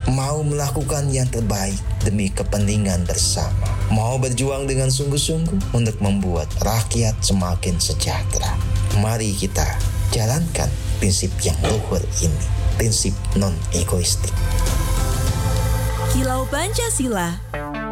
mau melakukan yang terbaik demi kepentingan bersama, mau berjuang dengan sungguh-sungguh untuk membuat rakyat semakin sejahtera. Mari kita jalankan prinsip yang luhur ini, prinsip non-egoistik. Kilau Pancasila.